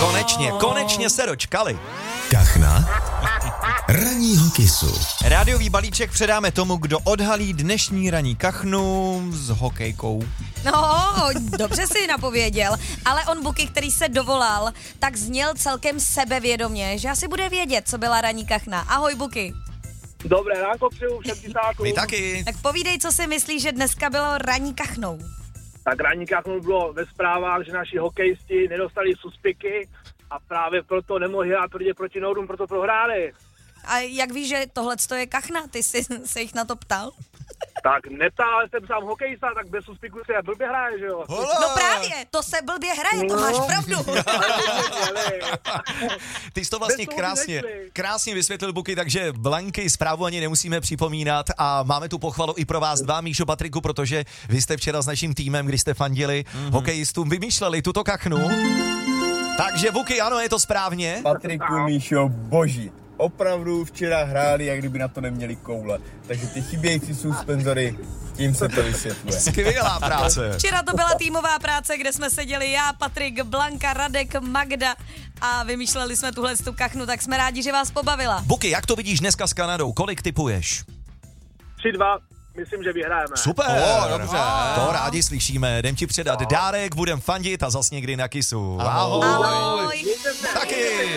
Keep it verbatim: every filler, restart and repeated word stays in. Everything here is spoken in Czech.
Konečně, konečně se dočkali. Kachna ranního kisu. Rádiový balíček předáme tomu, kdo odhalí dnešní ranní kachnu s hokejkou. No, dobře si napověděl, ale on Buky, který se dovolal, tak zněl celkem sebevědomě, že asi bude vědět, co byla ranní kachna. Ahoj Buky. Dobré ránko přeju všem kysákům. Vy taky. Tak povídej, co si myslíš, že dneska bylo ranní kachnou. Tak ranní kachnou bylo ve zprávách, že naši hokejisti nedostali suspiky a právě proto nemohli hrát tvrdě proti Noudům, proto prohráli. A jak víš, že tohleto je kachna? Ty jsi se jich na to ptal? Tak neptal, ale jsem sám hokejista, tak bez suspiku se blbě hraje, že jo? Hola. No právě, to se blbě hraje, to máš pravdu. Ty jsi to vlastně krásně, krásně vysvětlil, Buky, takže Blanky zprávu ani nemusíme připomínat a máme tu pochvalu i pro vás dva, Míšo, Patriku, protože vy jste včera s naším týmem, když jste fandili mm-hmm. hokejistům, vymýšleli tuto kachnu. Takže Buky, ano, je to správně. Patriku, Míšo, boží. Opravdu včera hráli, jak kdyby na to neměli koule. Takže ty chybějící suspenzory, tím se to vysvětluje. Skvělá práce. Včera to byla týmová práce, kde jsme seděli já, Patrik, Blanka, Radek, Magda a vymýšleli jsme tuhle tu kachnu, tak jsme rádi, že vás pobavila. Buky, jak to vidíš dneska s Kanadou? Kolik tipuješ? tři dva, myslím, že vyhrajeme. Super, O, dobře. To rádi slyšíme. Jdem ti předat dárek, budem fandit a zas někdy na kisu. Ahoj. Ahoj. Taky.